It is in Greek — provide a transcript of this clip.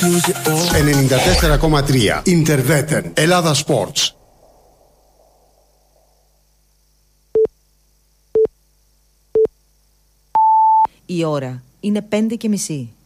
94,3 Interveten Ελλάδα Sports. Η ώρα είναι 5:30.